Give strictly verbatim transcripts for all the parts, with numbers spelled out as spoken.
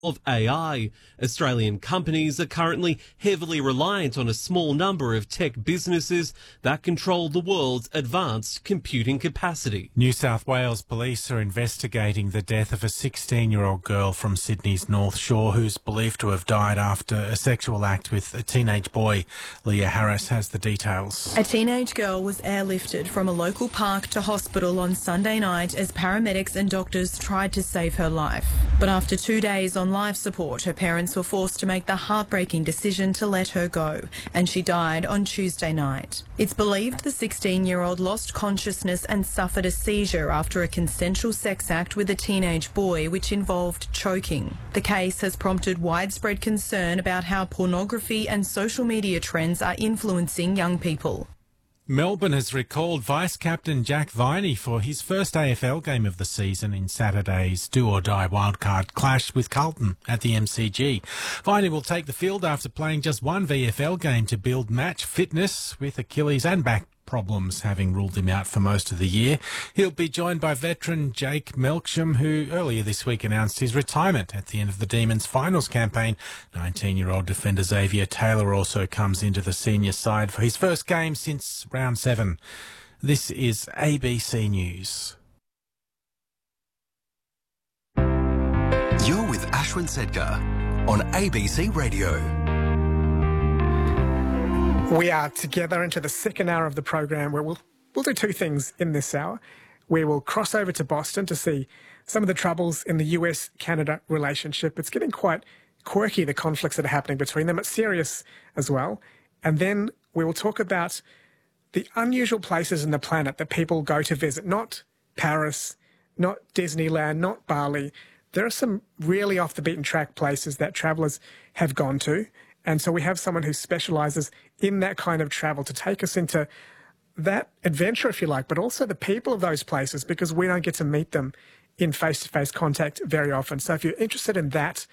of A I. Australian companies are currently heavily reliant on a small number of tech businesses that control the world's advanced computing capacity. New South Wales police are investigating the death of a sixteen-year-old girl from Sydney's North Shore who's believed to have died after a sexual act with a teenage boy. Leah Harris has the details. A teenage girl was airlifted from a local park to hospital on Sunday night as paramedics and doctors tried to save her life. But after two days on life support, her parents were forced to make the heartbreaking decision to let her go, and she died on Tuesday night. It's believed the sixteen-year-old lost consciousness and suffered a seizure after a consensual sex act with a teenage boy, which involved choking. The case has prompted widespread concern about how pornography and social media trends are influencing young people. Melbourne has recalled Vice-Captain Jack Viney for his first A F L game of the season in Saturday's do-or-die wildcard clash with Carlton at the M C G. Viney will take the field after playing just one V F L game to build match fitness, with Achilles and back problems having ruled him out for most of the year. He'll be joined by veteran Jake Melksham, who earlier this week announced his retirement at the end of the Demons finals campaign. nineteen-year-old defender Xavier Taylor also comes into the senior side for his first game since round seven. This is A B C News. You're with Ashwin Sedgar on A B C Radio. We are together into the second hour of the program where we'll, we'll do two things in this hour. We will cross over to Boston to see some of the troubles in the U S Canada relationship. It's getting quite quirky, the conflicts that are happening between them. It's serious as well. And then we will talk about the unusual places in the planet that people go to visit. Not Paris, not Disneyland, not Bali. There are some really off the beaten track places that travellers have gone to. And so we have someone who specialises in that kind of travel to take us into that adventure, if you like, but also the people of those places, because we don't get to meet them in face-to-face contact very often. So if you're interested in that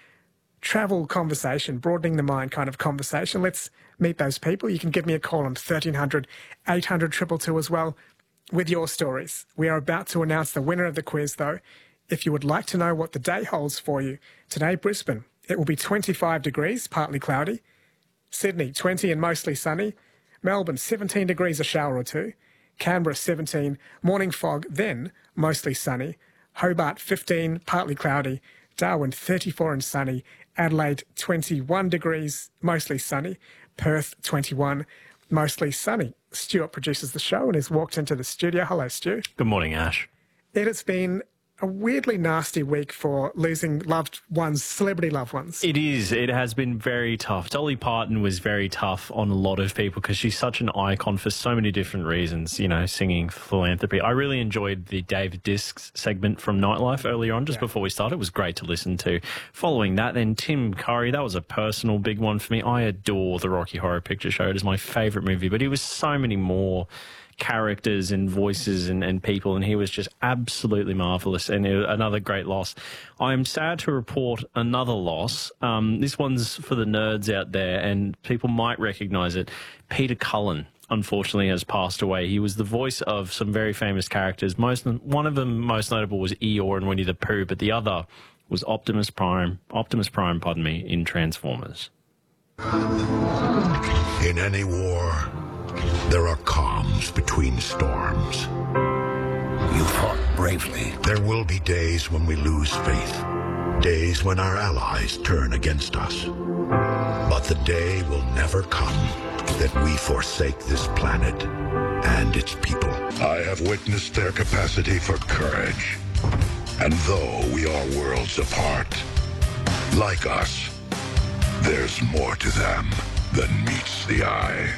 travel conversation, broadening the mind kind of conversation, let's meet those people. You can give me a call on thirteen hundred, eight hundred, two two two as well with your stories. We are about to announce the winner of the quiz, though. If you would like to know what the day holds for you, today, Brisbane, it will be twenty-five degrees, partly cloudy. Sydney, twenty and mostly sunny. Melbourne, seventeen degrees, a shower or two. Canberra, seventeen, morning fog, then mostly sunny. Hobart, fifteen, partly cloudy. Darwin, thirty-four and sunny. Adelaide, twenty-one degrees, mostly sunny. Perth, twenty-one, mostly sunny. Stuart produces the show and has walked into the studio. Hello, Stu. Good morning, Ash. It has been a weirdly nasty week for losing loved ones, celebrity loved ones. It is. It has been very tough. Dolly Parton was very tough on a lot of people because she's such an icon for so many different reasons, you know, singing philanthropy. I really enjoyed the David Discs segment from Nightlife earlier on, just yeah. before we started. It was great to listen to. Following that, then Tim Curry, that was a personal big one for me. I adore the Rocky Horror Picture Show. It is my favourite movie, but it was so many more characters and voices and, and people, and he was just absolutely marvellous, and it, another great loss. I'm sad to report another loss. Um, this one's for the nerds out there, and people might recognise it. Peter Cullen, unfortunately, has passed away. He was the voice of some very famous characters. Most One of them, most notable, was Eeyore and Winnie the Pooh, but the other was Optimus Prime, Optimus Prime, pardon me, in Transformers. In any war, there are calms between storms. You fought bravely. There will be days when we lose faith. Days when our allies turn against us. But the day will never come that we forsake this planet and its people. I have witnessed their capacity for courage. And though we are worlds apart, like us, there's more to them than meets the eye.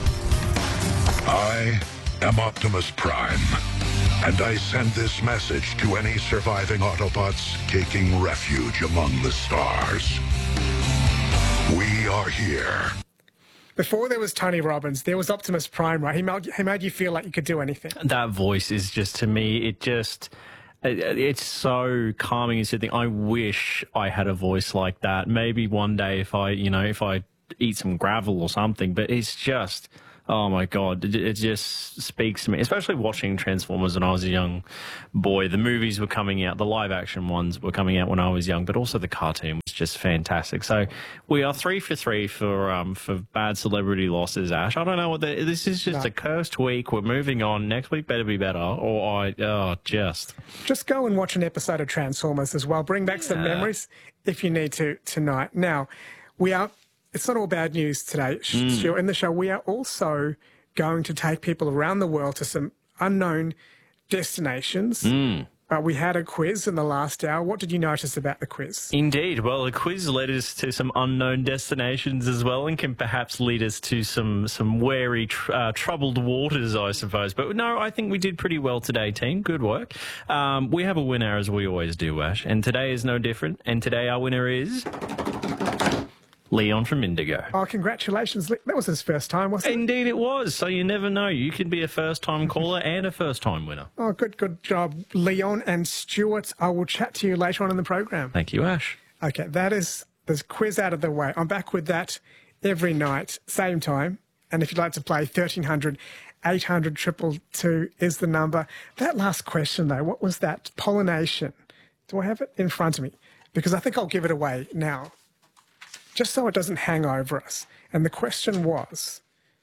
I am Optimus Prime, and I send this message to any surviving Autobots taking refuge among the stars. We are here. Before there was Tony Robbins, there was Optimus Prime, right? He made, he made you feel like you could do anything. That voice is just, to me, it just... It's so calming and soothing. I wish I had a voice like that. Maybe one day if I, you know, if I eat some gravel or something, but it's just... Oh my God, it, it just speaks to me, especially watching Transformers when I was a young boy. The movies were coming out, the live action ones were coming out when I was young, but also the cartoon was just fantastic. So we are three for three for um for bad celebrity losses, Ash. I don't know what the, this is just No. a cursed week. We're moving on. Next week better be better, or I, oh, just. Just go and watch an episode of Transformers as well. Bring back some Yeah. memories if you need to tonight. Now, we are, it's not all bad news today, Mm. Stu. In the show, we are also going to take people around the world to some unknown destinations. Mm. Uh, we had a quiz in the last hour. What did you notice about the quiz? Indeed. Well, the quiz led us to some unknown destinations as well, and can perhaps lead us to some some wary, tr- uh, troubled waters, I suppose. But no, I think we did pretty well today, team. Good work. Um, we have a winner, as we always do, Ash, and today is no different. And today our winner is Leon from Indigo. Oh, congratulations. Lee. That was his first time, wasn't it? Indeed it was. So you never know. You could be a first-time caller and a first-time winner. Oh, good, good job, Leon and Stuart. I will chat to you later on in the program. Thank you, Ash. Okay, that is the quiz out of the way. I'm back with that every night, same time. And if you'd like to play, thirteen hundred, eight hundred, two two two is the number. That last question, though, what was that? Pollination. Do I have it in front of me? Because I think I'll give it away now, just so it doesn't hang over us. And the question was,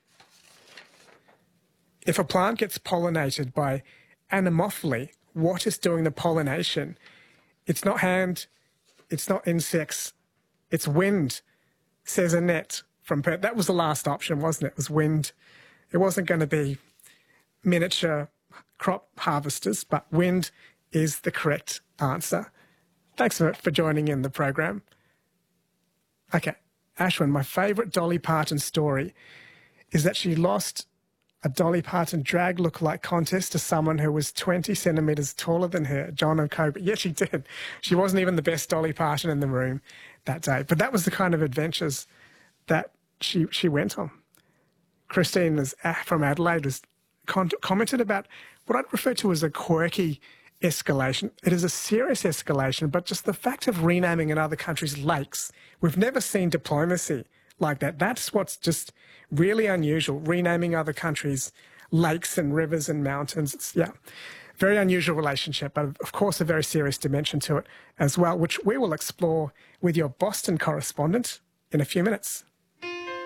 if a plant gets pollinated by anemophily, what is doing the pollination? It's not hand, it's not insects, it's wind, says Annette from Perth. That was the last option, wasn't it? It was wind. It wasn't going to be miniature crop harvesters, but wind is the correct answer. Thanks for, for joining in the program. Okay, Ashwin, my favourite Dolly Parton story is that she lost a Dolly Parton drag lookalike contest to someone who was twenty centimetres taller than her, John O'Cobar. Yes, she did. She wasn't even the best Dolly Parton in the room that day. But that was the kind of adventures that she she went on. Christine was, uh, from Adelaide was con- commented about what I'd refer to as a quirky escalation. It is a serious escalation, but just the fact of renaming another country's lakes, we've never seen diplomacy like that. That's what's just really unusual, renaming other countries' lakes and rivers and mountains. It's, yeah, very unusual relationship, but of course a very serious dimension to it as well, which we will explore with your Boston correspondent in a few minutes.